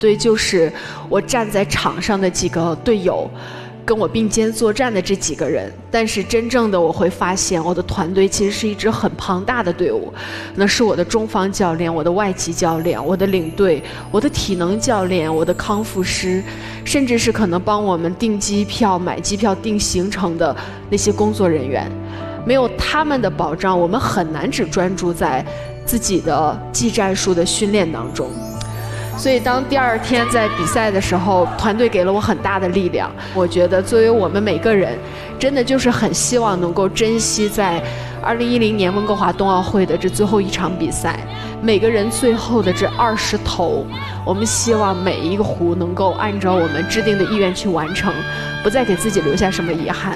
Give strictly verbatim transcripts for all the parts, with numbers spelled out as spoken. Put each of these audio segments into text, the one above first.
对，就是我站在场上的几个队友，跟我并肩作战的这几个人。但是真正的我会发现，我的团队其实是一支很庞大的队伍。那是我的中方教练，我的外籍教练，我的领队，我的体能教练，我的康复师，甚至是可能帮我们订机票、买机票、定行程的那些工作人员。没有他们的保障，我们很难只专注在自己的技战术的训练当中。所以当第二天在比赛的时候，团队给了我很大的力量。我觉得作为我们每个人，真的就是很希望能够珍惜在二零一零年温哥华冬奥会的这最后一场比赛，每个人最后的这二十投，我们希望每一个壶能够按照我们制定的意愿去完成，不再给自己留下什么遗憾。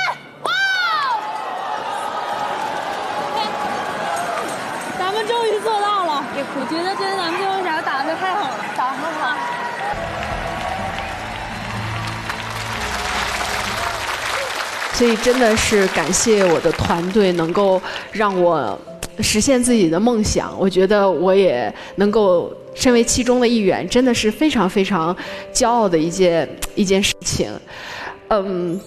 咱们终于做到了，我觉得今天咱们最后一场打得太好了，打得很好。 所以真的是感谢我的团队，能够让我实现自己的梦想。我觉得我也能够身为其中的一员，真的是非常非常骄傲的一件一件事情。嗯。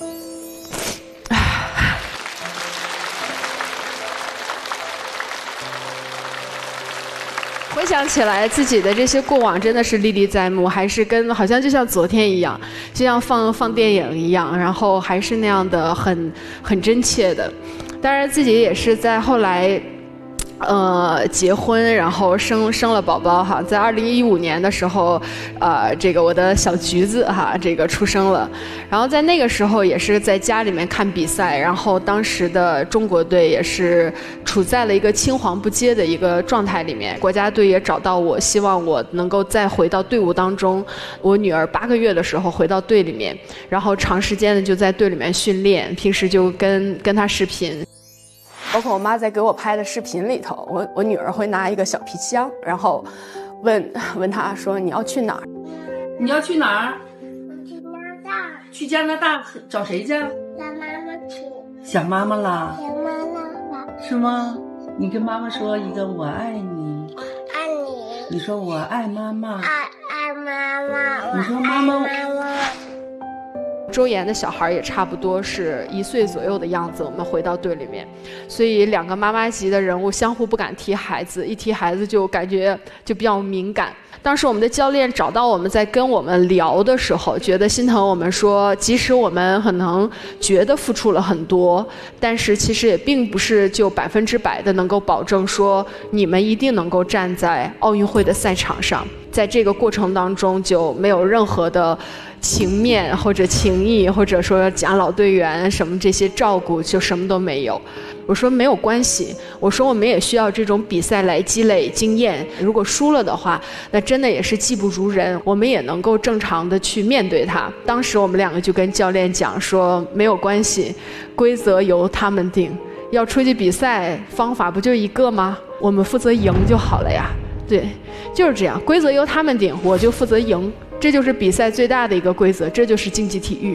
回想起来，自己的这些过往真的是历历在目，还是跟好像就像昨天一样，就像放放电影一样，然后还是那样的很很真切的。当然，自己也是在后来。呃，结婚，然后生生了宝宝哈，在二零一五年的时候，呃，这个我的小橘子哈，这个出生了，然后在那个时候也是在家里面看比赛，然后当时的中国队也是处在了一个青黄不接的一个状态里面，国家队也找到我，希望我能够再回到队伍当中。我女儿八个月的时候回到队里面，然后长时间的就在队里面训练，平时就跟跟她视频。包括我妈在给我拍的视频里头，我我女儿会拿一个小皮箱，然后问问她说你要去哪儿？ 你要去哪儿？ 去加拿大。 去加拿大找谁去？ 找妈妈去。 想妈妈啦？ 想妈妈了。 是吗？你跟妈妈说一个我爱你。 爱你。 你说我爱妈妈。 爱爱妈妈。 你说妈妈。 妈妈。 周岩的小孩也差不多是一岁左右的样子，我们回到队里面，所以两个妈妈级的人物相互不敢提孩子，一提孩子就感觉就比较敏感。当时我们的教练找到我们，在跟我们聊的时候，觉得心疼我们说，即使我们可能觉得付出了很多，但是其实也并不是就百分之百的能够保证说你们一定能够站在奥运会的赛场上。在这个过程当中就没有任何的情面或者情谊，或者说讲老队员什么这些照顾，就什么都没有。我说没有关系，我说我们也需要这种比赛来积累经验，如果输了的话，那真的也是技不如人，我们也能够正常的去面对它。当时我们两个就跟教练讲说没有关系，规则由他们定，要出去比赛方法不就一个吗？我们负责赢就好了呀。对，就是这样，规则由他们定，我就负责赢，这就是比赛最大的一个规则，这就是竞技体育。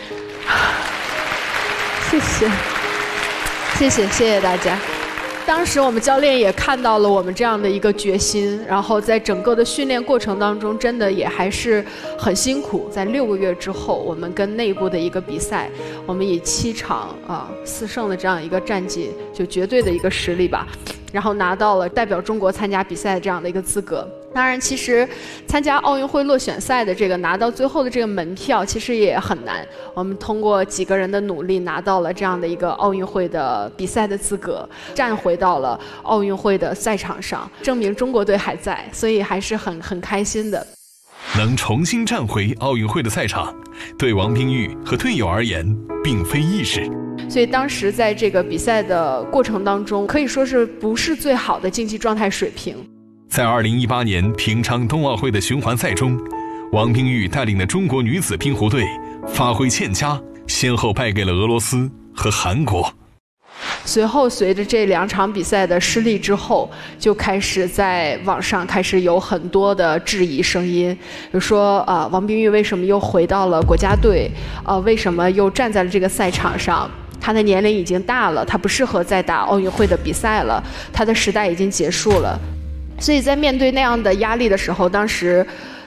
谢谢，谢谢，谢谢大家。当时我们教练也看到了我们这样的一个决心，然后在整个的训练过程当中，真的也还是很辛苦。在六个月之后，我们跟内部的一个比赛，我们以七场啊四胜的这样一个战绩，就绝对的一个实力吧。然后拿到了代表中国参加比赛的这样的一个资格。当然，其实参加奥运会落选赛的这个拿到最后的这个门票，其实也很难。我们通过几个人的努力，拿到了这样的一个奥运会的比赛的资格，站回到了奥运会的赛场上，证明中国队还在，所以还是很很开心的。 能重新站回奥运会的赛场，对王冰玉和队友而言，并非易事。 所以当时在这个比赛的过程当中，可以说是不是最好的竞技状态水平。 在二零一八年平昌冬奥会的循环赛中，王冰玉带领的中国女子冰壶队发挥欠佳，先后败给了俄罗斯和韩国。 随后随着这两场比赛的失利之后，就开始在网上开始有很多的质疑声音，比如说啊、呃，王冰玉为什么又回到了国家队？啊、呃，为什么又站在了这个赛场上？他的年龄已经大了，他不适合再打奥运会的比赛了，他的时代已经结束了。所以在面对那样的压力的时候，当时